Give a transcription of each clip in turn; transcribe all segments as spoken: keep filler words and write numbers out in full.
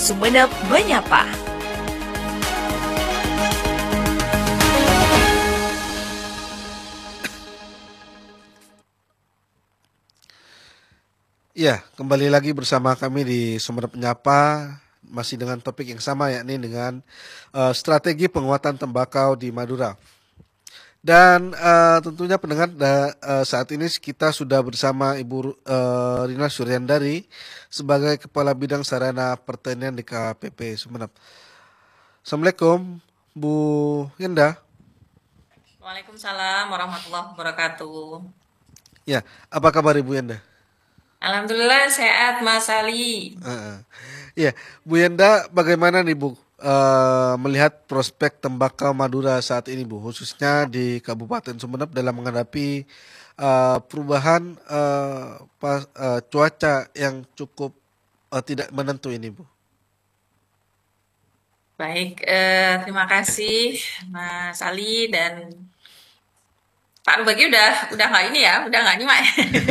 Sumeneb Menyapa. Ya, kembali lagi bersama kami di Sumeneb Menyapa, masih dengan topik yang sama, yakni dengan uh, strategi penguatan tembakau di Madura. Dan uh, tentunya pendengar, da, uh, saat ini kita sudah bersama Ibu uh, Rina Suryandari sebagai Kepala Bidang Sarana Pertanian di K P P Sumeneb. Assalamualaikum, Bu Yenda. Waalaikumsalam warahmatullahi wabarakatuh. Ya, apa kabar Ibu Yenda? Alhamdulillah sehat Mas Ali. Uh, ya, Bu Yenda, bagaimana nih Bu uh, melihat prospek tembakau Madura saat ini Bu, khususnya di Kabupaten Sumeneb dalam menghadapi uh, perubahan uh, pas, uh, cuaca yang cukup uh, tidak menentu ini Bu? Baik, eh, terima kasih Mas Ali dan Pak Rubagi udah udah nggak ini ya, udah nggak nyimak.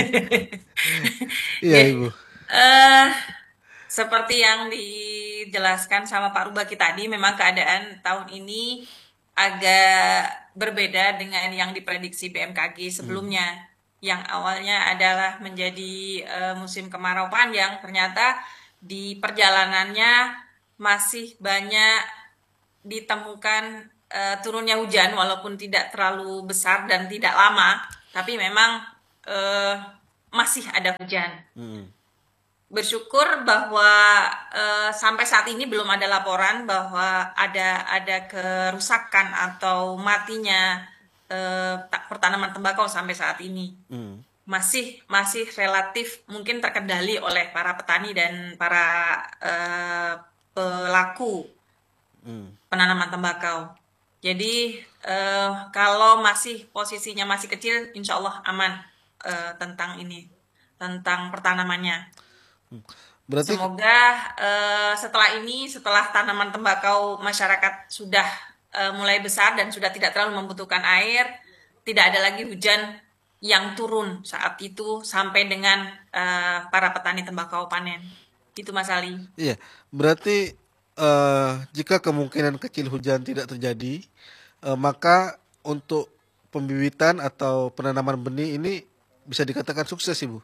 Iya Ya, Ibu. eh, seperti yang dijelaskan sama Pak Rubagi tadi, memang keadaan tahun ini agak berbeda dengan yang diprediksi B M K G Hmm. sebelumnya. Yang awalnya adalah menjadi eh, musim kemarau panjang, ternyata di perjalanannya masih banyak ditemukan eh, turunnya hujan walaupun tidak terlalu besar dan tidak lama, tapi memang eh, masih ada hujan. Hmm. Bersyukur bahwa eh, sampai saat ini belum ada laporan bahwa ada ada kerusakan atau matinya eh, ta- pertanaman tembakau sampai saat ini. Hmm. Masih masih relatif mungkin terkendali oleh para petani dan para eh, pelaku Hmm. penanaman tembakau. Jadi eh, kalau masih posisinya masih kecil, insya Allah aman eh, tentang ini, tentang pertanamannya. Berarti Semoga eh, setelah ini, setelah tanaman tembakau masyarakat sudah eh, mulai besar dan sudah tidak terlalu membutuhkan air, tidak ada lagi hujan yang turun saat itu sampai dengan eh, para petani tembakau panen. Itu Mas Ali. iya, berarti eh, jika kemungkinan kecil hujan tidak terjadi, eh, maka untuk pembibitan atau penanaman benih ini bisa dikatakan sukses, Ibu.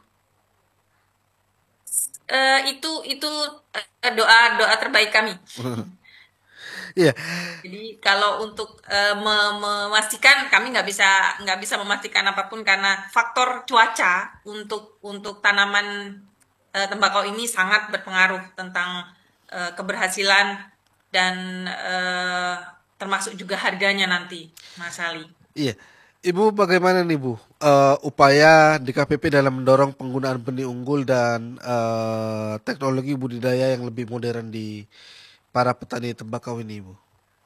Eh, itu itu eh, doa doa terbaik kami. Iya, Jadi kalau untuk eh, me- memastikan kami nggak bisa nggak bisa memastikan apapun karena faktor cuaca untuk untuk tanaman eh, tembakau ini sangat berpengaruh tentang eh, keberhasilan dan eh, termasuk juga harganya nanti, Mas Ali. iya. Ibu bagaimana nih Bu, Eh, upaya D K P P dalam mendorong penggunaan benih unggul dan eh, teknologi budidaya yang lebih modern di para petani tembakau ini, Bu?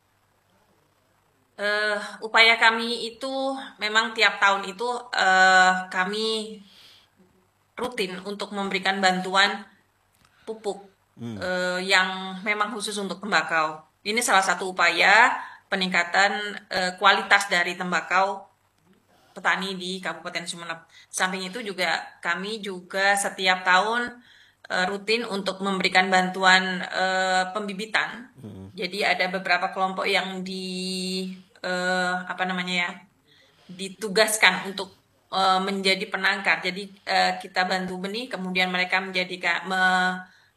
Eh, upaya kami itu memang tiap tahun itu eh, kami rutin untuk memberikan bantuan pupuk Hmm. eh, yang memang khusus untuk tembakau. Ini salah satu upaya peningkatan eh, kualitas dari tembakau petani di Kabupaten Sumeneb. Samping itu juga kami juga setiap tahun eh, rutin untuk memberikan bantuan eh, pembibitan. Hmm. Jadi ada beberapa kelompok yang di eh, apa namanya ya ditugaskan untuk eh, menjadi penangkar. Jadi eh, kita bantu benih, kemudian mereka menjadi ka- me-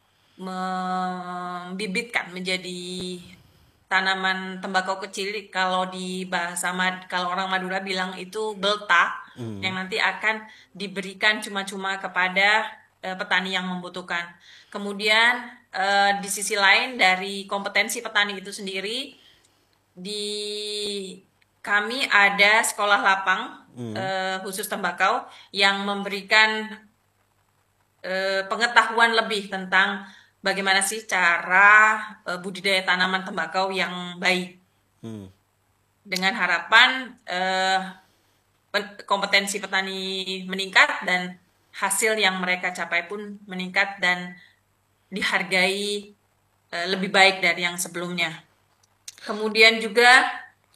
membibitkan menjadi tanaman tembakau kecil. Kalau di bahasa Mad, kalau orang Madura bilang itu belta Hmm. yang nanti akan diberikan cuma-cuma kepada eh, petani yang membutuhkan. Kemudian eh, di sisi lain dari kompetensi petani itu sendiri di kami ada sekolah lapang Hmm. eh, khusus tembakau yang memberikan eh, pengetahuan lebih tentang bagaimana sih cara eh, budidaya tanaman tembakau yang baik Hmm. dengan harapan eh, pen- kompetensi petani meningkat dan hasil yang mereka capai pun meningkat dan dihargai eh, lebih baik dari yang sebelumnya. Kemudian juga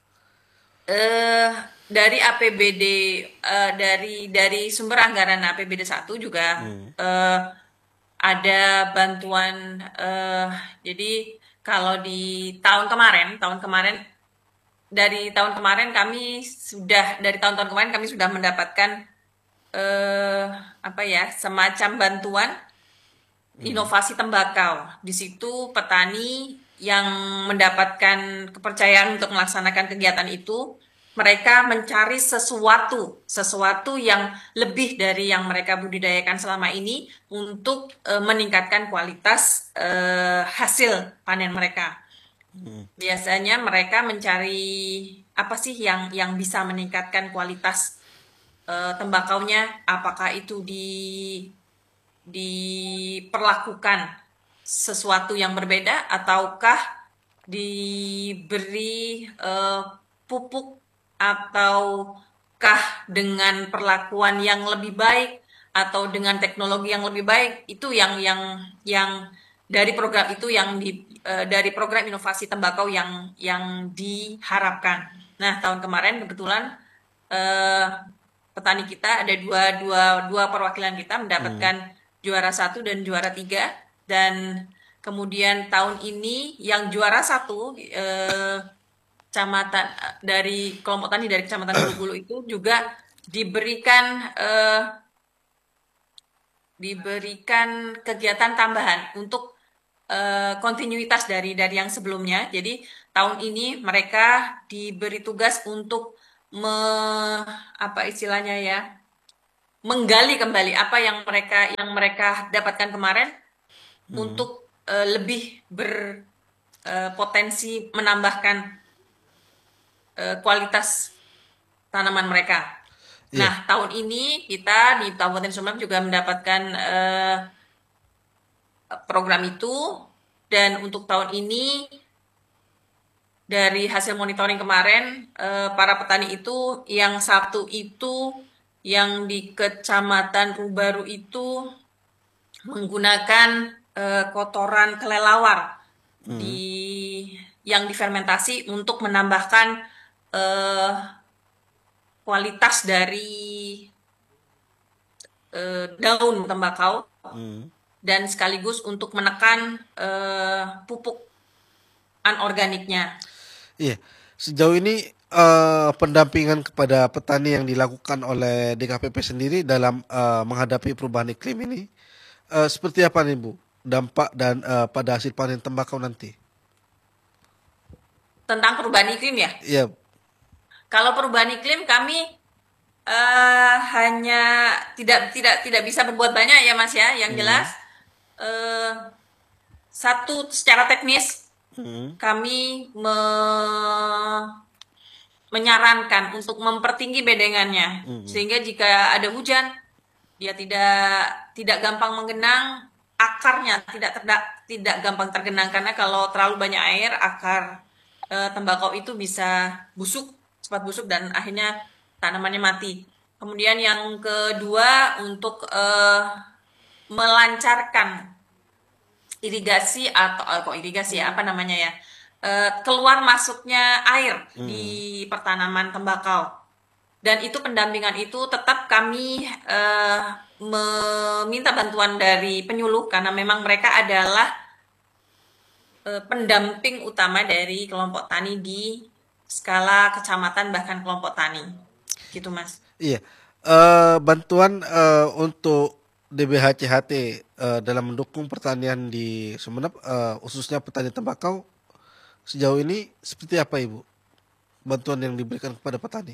eh dari A P B D eh, dari dari sumber anggaran A P B D satu juga Hmm. eh, ada bantuan, eh, jadi kalau di tahun kemarin, tahun kemarin dari tahun kemarin kami sudah dari tahun-tahun kemarin kami sudah mendapatkan eh, apa ya semacam bantuan inovasi tembakau. Di situ petani yang mendapatkan kepercayaan untuk melaksanakan kegiatan itu, mereka mencari sesuatu, sesuatu yang lebih dari yang mereka budidayakan selama ini untuk eh, meningkatkan kualitas eh, hasil panen mereka. Biasanya mereka mencari apa sih yang yang bisa meningkatkan kualitas eh, tembakaunya, apakah itu di diperlakukan sesuatu yang berbeda ataukah diberi eh, pupuk ataukah dengan perlakuan yang lebih baik atau dengan teknologi yang lebih baik itu yang yang yang dari program itu yang di eh, dari program inovasi tembakau yang yang diharapkan. Nah, tahun kemarin kebetulan eh, petani kita ada dua dua dua perwakilan kita mendapatkan juara satu dan juara tiga, dan kemudian tahun ini yang juara satu eh, kecamatan dari kelompok tani dari kecamatan Bulu-Bulu itu juga diberikan eh, diberikan kegiatan tambahan untuk eh, kontinuitas dari dari yang sebelumnya. Jadi tahun ini mereka diberi tugas untuk me, apa istilahnya ya menggali kembali apa yang mereka yang mereka dapatkan kemarin untuk uh, lebih berpotensi uh, menambahkan uh, kualitas tanaman mereka. Yeah. Nah, tahun ini kita di Kabupaten Sumeneb juga mendapatkan uh, program itu, dan untuk tahun ini dari hasil monitoring kemarin uh, para petani itu yang satu itu yang di Kecamatan Rubaru itu menggunakan uh, kotoran kelelawar hmm. di yang difermentasi untuk menambahkan uh, kualitas dari uh, daun tembakau hmm. dan sekaligus untuk menekan uh, pupuk anorganiknya. Iya, sejauh ini Uh, pendampingan kepada petani yang dilakukan oleh D K P P sendiri dalam uh, menghadapi perubahan iklim ini uh, seperti apa nih Bu? Dampak dan uh, pada hasil panen tembakau nanti? Tentang perubahan iklim ya? Iya. Kalau perubahan iklim kami uh, hanya tidak tidak tidak bisa berbuat banyak ya Mas ya. Yang jelas hmm. uh, satu secara teknis hmm. kami me menyarankan untuk mempertinggi bedengannya mm-hmm. sehingga jika ada hujan dia tidak tidak gampang menggenang, akarnya tidak terda, tidak gampang tergenang karena kalau terlalu banyak air akar e, tembakau itu bisa busuk, cepat busuk dan akhirnya tanamannya mati. Kemudian yang kedua untuk e, melancarkan irigasi atau oh, kok irigasi ya apa namanya ya Uh, keluar masuknya air hmm. di pertanaman tembakau, dan itu pendampingan itu tetap kami uh, meminta bantuan dari penyuluh karena memang mereka adalah uh, pendamping utama dari kelompok tani di skala kecamatan bahkan kelompok tani, gitu Mas. Iya, uh, bantuan uh, untuk D B H C H T uh, dalam mendukung pertanian di Sumeneb, uh, khususnya petani tembakau. Sejauh ini seperti apa Ibu bantuan yang diberikan kepada petani?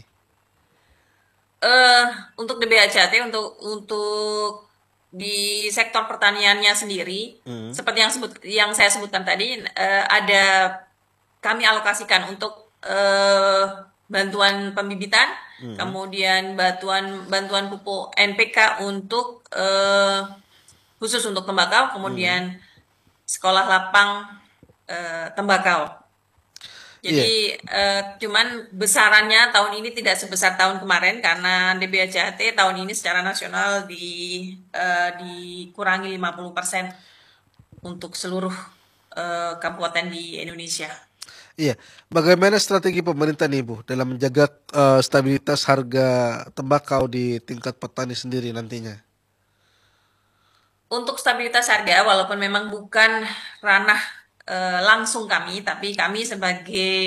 Uh, untuk D B H C H T untuk untuk di sektor pertaniannya sendiri, hmm. seperti yang sebut yang saya sebutkan tadi, uh, ada kami alokasikan untuk uh, bantuan pembibitan, hmm. kemudian bantuan bantuan pupuk N P K untuk uh, khusus untuk tembakau, kemudian hmm. sekolah lapang uh, tembakau. Jadi yeah. uh, cuman besarannya tahun ini tidak sebesar tahun kemarin karena D B H C H T tahun ini secara nasional di uh, dikurangi lima puluh persen untuk seluruh uh, kabupaten di Indonesia. Iya, bagaimana strategi pemerintah nih Bu dalam menjaga uh, stabilitas harga tembakau di tingkat petani sendiri nantinya? Untuk stabilitas harga, walaupun memang bukan ranah eh, langsung kami, tapi kami sebagai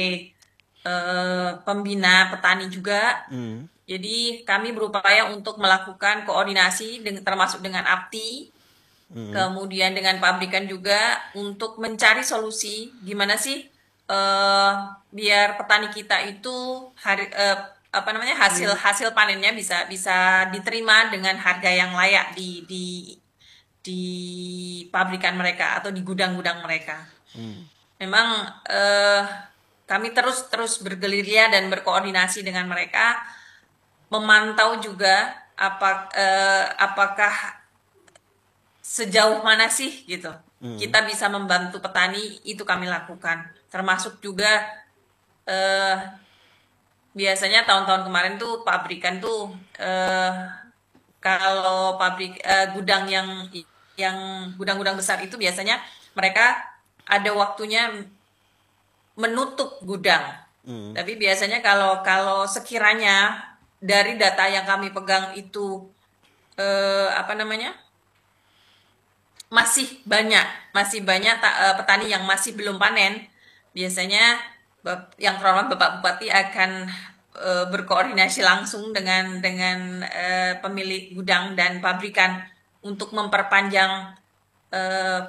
eh, pembina petani juga, Hmm. jadi kami berupaya untuk melakukan koordinasi dengan, termasuk dengan APTI, Hmm. kemudian dengan pabrikan juga untuk mencari solusi gimana sih eh, biar petani kita itu hari eh, apa namanya hasil hasil panennya bisa bisa diterima dengan harga yang layak di di di pabrikan mereka atau di gudang-gudang mereka. Memang eh, kami terus terus bergerilya dan berkoordinasi dengan mereka, memantau juga apa eh, apakah sejauh mana sih gitu Hmm. kita bisa membantu petani, itu kami lakukan. Termasuk juga eh, biasanya tahun-tahun kemarin tuh pabrikan tuh eh, kalau pabrik eh, gudang yang yang gudang-gudang besar itu biasanya mereka ada waktunya menutup gudang. Hmm. Tapi biasanya kalau kalau sekiranya dari data yang kami pegang itu eh, apa namanya? Masih banyak, masih banyak ta- eh, petani yang masih belum panen. Biasanya bap- yang terhormat Bapak Bupati akan eh, berkoordinasi langsung dengan dengan eh, pemilik gudang dan pabrikan untuk memperpanjang eh,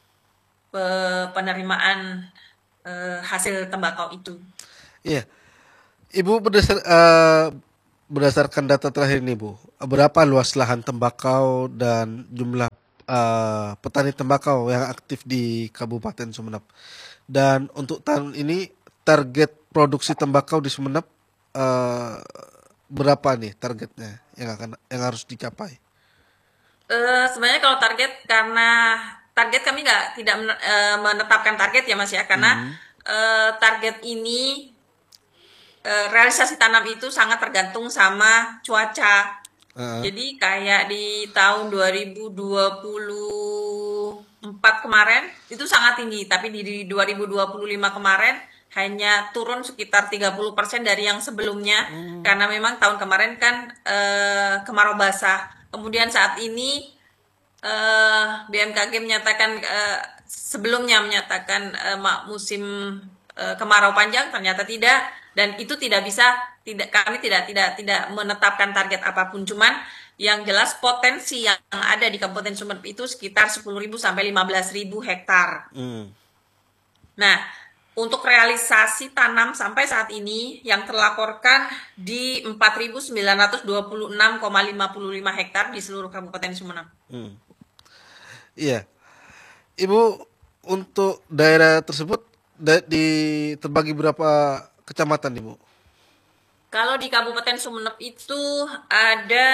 pe- penerimaan eh, hasil tembakau itu. Iya, Ibu berdasar eh, berdasarkan data terakhir nih Bu, berapa luas lahan tembakau dan jumlah eh, petani tembakau yang aktif di Kabupaten Sumeneb? Dan untuk tahun ini target produksi tembakau di Sumeneb eh, berapa nih targetnya yang akan yang harus dicapai? Eh, sebenarnya kalau target, karena target kami nggak tidak men- eh, menetapkan target ya Mas ya, karena Hmm. eh, target ini eh, realisasi tanam itu sangat tergantung sama cuaca. Eh, Jadi kayak di tahun dua ribu dua puluh empat kemarin itu sangat tinggi, tapi di di dua ribu dua puluh lima kemarin hanya turun sekitar tiga puluh persen dari yang sebelumnya, karena memang tahun kemarin kan eh, kemarau basah. Kemudian saat ini eh, B M K G menyatakan eh, sebelumnya menyatakan eh, ma- musim eh, kemarau panjang, ternyata tidak, dan itu tidak bisa, tidak, kami tidak tidak tidak menetapkan target apapun, cuman yang jelas potensi yang ada di Kabupaten Sumeneb itu sekitar sepuluh ribu sampai lima belas ribu hektar. hmm. Nah, untuk realisasi tanam sampai saat ini yang terlaporkan di empat ribu sembilan ratus dua puluh enam koma lima puluh lima hektar di seluruh Kabupaten Sumeneb. Hmm. Iya, Ibu untuk daerah tersebut da- di terbagi berapa kecamatan Ibu? Kalau di Kabupaten Sumeneb itu ada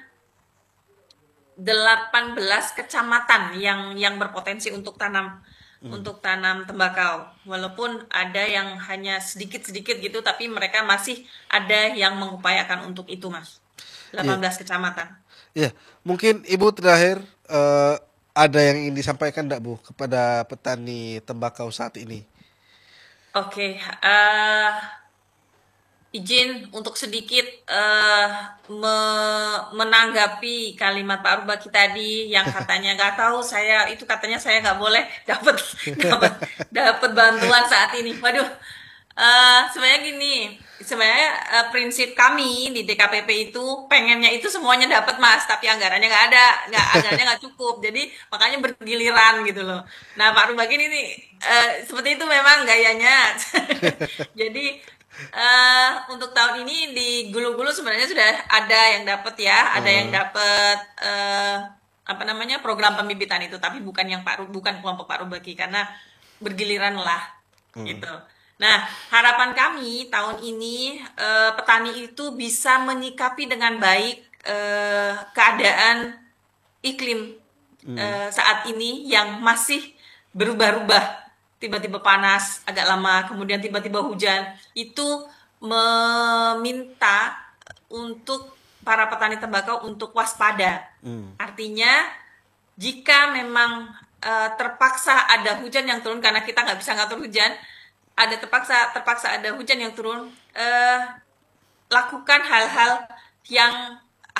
delapan belas kecamatan yang yang berpotensi untuk tanam untuk tanam tembakau. Walaupun ada yang hanya sedikit-sedikit gitu, tapi mereka masih ada yang mengupayakan untuk itu, Mas. Iya, delapan belas kecamatan. iya. Mungkin Ibu terakhir eh, ada yang ingin disampaikan enggak Bu kepada petani tembakau saat ini? Oke, eh izin untuk sedikit eh, me- menanggapi kalimat Pak Rubaki tadi yang katanya nggak tahu, saya itu katanya saya nggak boleh dapat dapat dapat bantuan saat ini. Waduh, eh, sebenarnya gini, sebenarnya eh, prinsip kami di D K P P itu pengennya itu semuanya dapat Mas, tapi anggarannya nggak ada, nggak anggarannya nggak cukup, jadi makanya bergiliran gitu loh. Nah Pak Rubaki ini eh, seperti itu memang gayanya, jadi eh untuk tahun ini di Gulu-Gulu sebenarnya sudah ada yang dapat ya, ada yang Eh, dapat eh apa namanya program pembibitan itu, tapi bukan yang Pak Ru- bukan kelompok Pak Rubaki karena bergiliran lah hmm. gitu. Nah, harapan kami tahun ini eh, petani itu bisa menyikapi dengan baik eh, keadaan iklim eh, saat ini yang masih berubah-ubah, tiba-tiba panas agak lama, kemudian tiba-tiba hujan, itu meminta untuk para petani tembakau untuk waspada. Artinya jika memang eh, terpaksa ada hujan yang turun, karena kita nggak bisa ngatur hujan, ada terpaksa terpaksa ada hujan yang turun, eh, lakukan hal-hal yang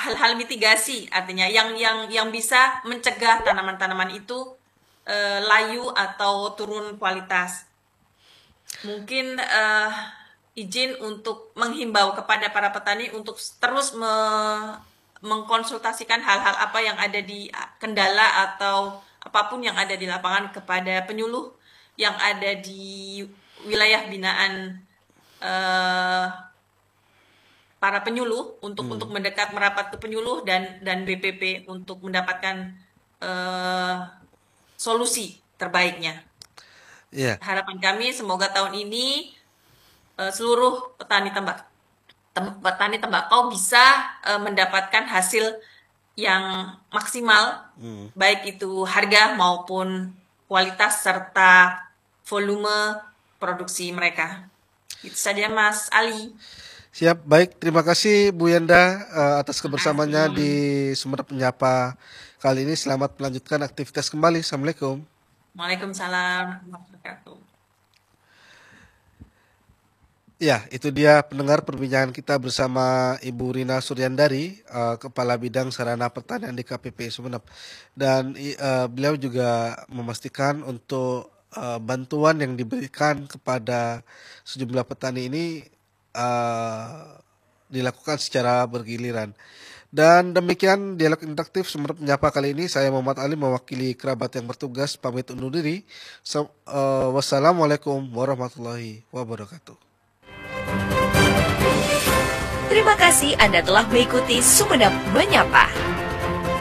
hal-hal mitigasi, artinya yang yang yang bisa mencegah tanaman-tanaman itu eh, layu atau turun kualitas. Mungkin eh, izin untuk menghimbau kepada para petani untuk terus me mengkonsultasikan hal-hal apa yang ada di kendala atau apapun yang ada di lapangan kepada penyuluh yang ada di wilayah binaan eh, para penyuluh untuk Hmm. untuk mendekat merapat ke penyuluh dan dan B P P untuk mendapatkan eh, solusi terbaiknya. Ya, Harapan kami semoga tahun ini eh, seluruh petani tembak tem- petani tembakau bisa eh, mendapatkan hasil yang maksimal, hmm. baik itu harga maupun kualitas serta volume produksi mereka. Itu saja Mas Ali. Siap, baik. Terima kasih Bu Yanda eh, atas Terima kebersamaannya di kasih. Sumerep Menyapa kali ini. Selamat melanjutkan aktivitas kembali. Assalamualaikum. Waalaikumsalam warahmatullahi wabarakatuh. Ya, itu dia pendengar perbincangan kita bersama Ibu Rina Suryandari, eh, Kepala Bidang Sarana Pertanian di K P P Sumeneb. Dan i- eh, beliau juga memastikan untuk eh, bantuan yang diberikan kepada sejumlah petani ini eh, dilakukan secara bergiliran. Dan demikian dialog interaktif Sumeneb Menyapa kali ini. Saya Muhammad Ali mewakili kerabat yang bertugas pamit undur diri. So- eh, wassalamualaikum warahmatullahi wabarakatuh. Terima kasih Anda telah mengikuti Sumeneb Menyapa.